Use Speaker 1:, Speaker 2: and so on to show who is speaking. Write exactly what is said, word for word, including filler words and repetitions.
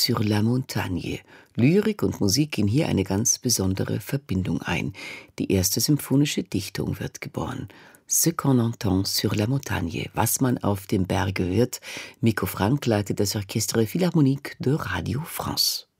Speaker 1: sur la montagne. Lyrik und Musik gehen hier eine ganz besondere Verbindung ein. Die erste symphonische Dichtung wird geboren. Ce qu'on entend sur la montagne, was man auf dem Berge hört. Miko Frank leitet das Orchestre Philharmonique de Radio France.